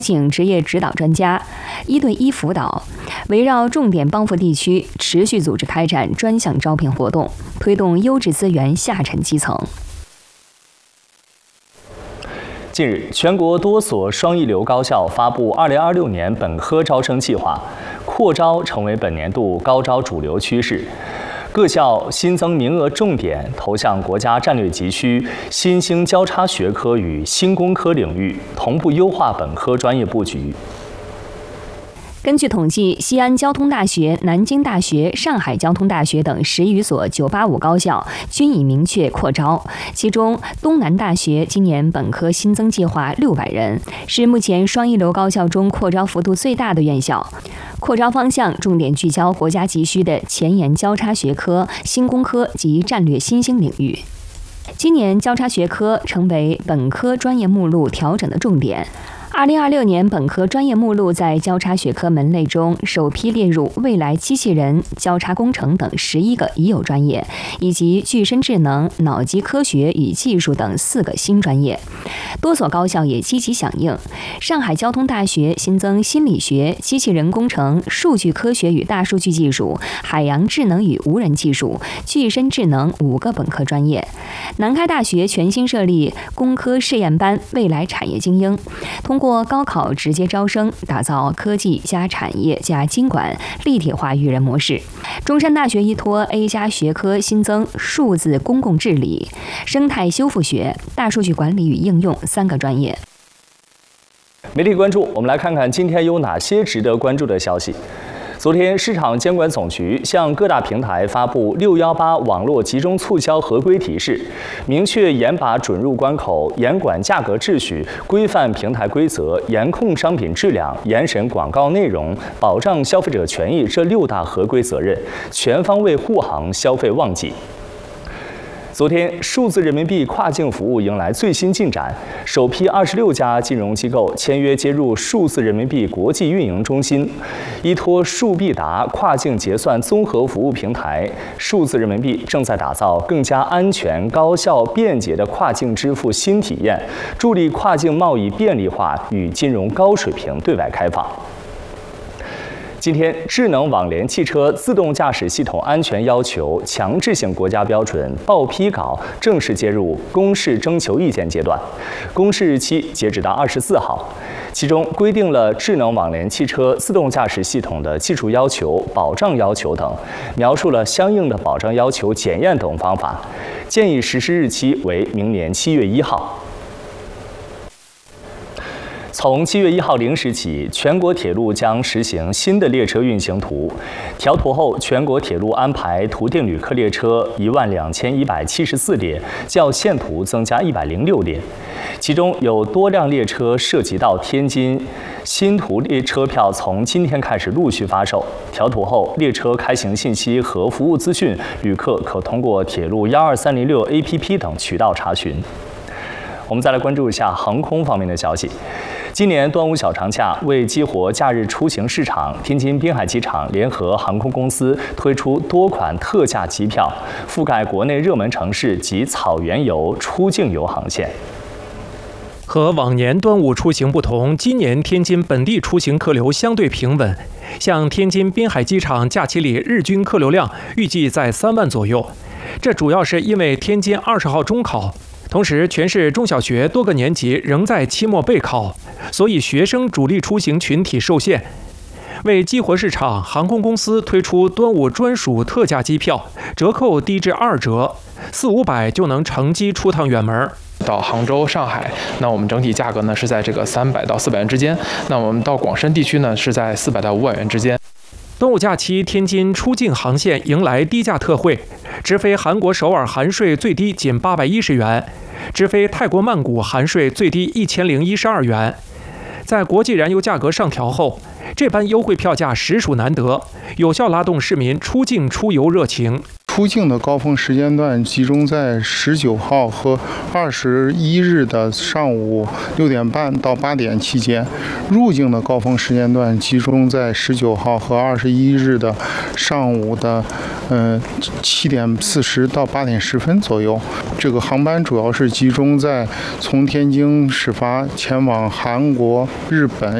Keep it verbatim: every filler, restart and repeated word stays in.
请职业指导专家一对一辅导，围绕重点帮扶地区持续组织开展专项招聘活动，推动优质资源下沉基层。 近日，全国多所双一流高校发布二零二六年本科招生计划，扩招成为本年度高招主流趋势。各校新增名额重点投向国家战略急需新兴交叉学科与新工科领域，同步优化本科专业布局。 根据统计，西安交通大学、南京大学、上海交通大学等十余所九八五高校均已明确扩招，其中东南大学今年本科新增计划六百人，是目前双一流高校中扩招幅度最大的院校。扩招方向重点聚焦国家急需的前沿交叉学科、新工科及战略新兴领域。今年交叉学科成为本科专业目录调整的重点。二零二六年本科专业目录在交叉学科门类中首批列入未来机器人、交叉工程等十一个已有专业，以及具身智能、脑机科学与技术等四个新专业。多所高校也积极响应。上海交通大学新增心理学、机器人工程、数据科学与大数据技术、海洋智能与无人技术、具身智能五个本科专业。南开大学全新设立工科试验班，未来产业精英。通过高考直接招生，打造科技加产业加经管立体化育人模式。中山大学依托 A 加学科新增数字公共治理、生态修复学、大数据管理与应用三个专业。 媒体关注，我们来看看今天有哪些值得关注的消息。昨天，市场监管总局向各大平台发布六一八网络集中促销合规提示，明确严把准入关口、严管价格秩序、规范平台规则、严控商品质量、严审广告内容、保障消费者权益这六大合规责任，全方位护航消费旺季。昨天，数字人民币跨境服务迎来最新进展，首批二十六家金融机构签约接入数字人民币国际运营中心，依托数必达跨境结算综合服务平台，数字人民币正在打造更加安全、高效、便捷的跨境支付新体验，助力跨境贸易便利化与金融高水平对外开放。今天，智能网联汽车自动驾驶系统安全要求强制性国家标准报批稿正式接入公示征求意见阶段，公示日期截止到二十四号。其中规定了智能网联汽车自动驾驶系统的技术要求、保障要求等，描述了相应的保障要求检验等方法，建议实施日期为明年七月一号。从七月一号零时起，全国铁路将实行新的列车运行图。调图后，全国铁路安排途电旅客列车一万两千一百七十四列，较现图增加一百零六列。其中有多辆列车涉及到天津，新图列车票从今天开始陆续发售。调图后，列车开行信息和服务资讯，旅客可通过铁路幺二三零六 A P P 等渠道查询。我们再来关注一下航空方面的消息。今年端午小长假，为激活假日出行市场，天津滨海机场联合航空公司推出多款特价机票，覆盖国内热门城市及草原游、出境游航线。 和往年端午出行不同，今年天津本地出行客流相对平稳。像天津滨海机场假期里日均客流量预计在三万左右，这主要是因为天津二十号中考。同时，全市中小学多个年级仍在期末备考，所以学生主力出行群体受限。为激活市场，航空公司推出端午专属特价机票，折扣低至二折，四五百就能乘机出趟远门。 到杭州、上海，那我们整体价格呢是在这个三百到四百元之间；那我们到广深地区呢是在四百到五百元之间。 端午假期，天津出境航线迎来低价特惠，直飞韩国首尔含税最低仅八百一十元，直飞泰国曼谷含税最低一千零一十二元。在国际燃油价格上调后，这般优惠票价实属难得，有效拉动市民出境出游热情。 出境的高峰时间段集中在十九号和二十一日的上午六点半到八点期间，入境的高峰时间段集中在十九号和二十一日的上午的呃七点四十到八点十分左右。这个航班主要是集中在从天津始发前往韩国、日本、